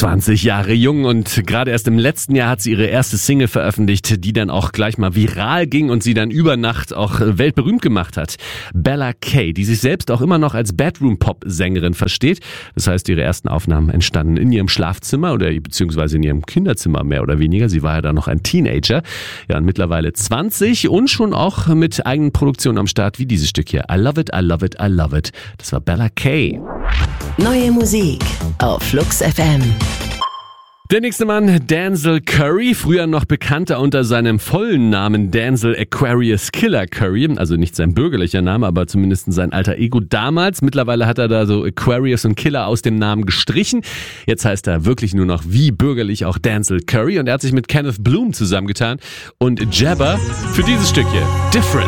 20 Jahre jung und gerade erst im letzten Jahr hat sie ihre erste Single veröffentlicht, die dann auch gleich mal viral ging und sie dann über Nacht auch weltberühmt gemacht hat. Bella Kay, die sich selbst auch immer noch als Bedroom-Pop-Sängerin versteht. Das heißt, ihre ersten Aufnahmen entstanden in ihrem Schlafzimmer oder beziehungsweise in ihrem Kinderzimmer mehr oder weniger. Sie war ja da noch ein Teenager. Ja, und mittlerweile 20 und schon auch mit eigenen Produktionen am Start wie dieses Stück hier. I love it, I love it, I love it. Das war Bella Kay. Neue Musik auf Flux FM. Der nächste Mann, Denzel Curry, früher noch bekannter unter seinem vollen Namen Denzel Aquarius Killer Curry, also nicht sein bürgerlicher Name, aber zumindest sein alter Ego damals. Mittlerweile hat er da so Aquarius und Killer aus dem Namen gestrichen. Jetzt heißt er wirklich nur noch wie bürgerlich auch Denzel Curry und er hat sich mit Kenneth Bloom zusammengetan und Jabba für dieses Stück hier, Different.